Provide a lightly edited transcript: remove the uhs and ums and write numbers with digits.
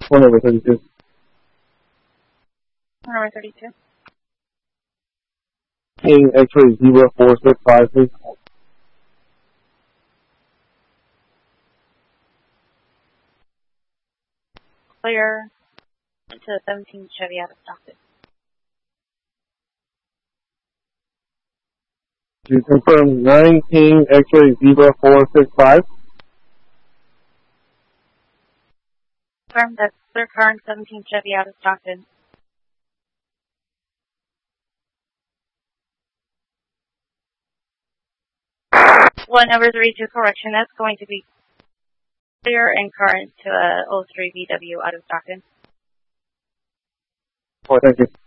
1 over 32. 1 over 32. King X-ray 0465, please. Clear to 17 Chevy out of Stockton. To confirm 9 King X-ray 0465. Confirm that clear car and 17 Chevy out of Stockton. One over 32 correction. That's going to be clear and current to 03 VW out of Stockton. Oh, thank you.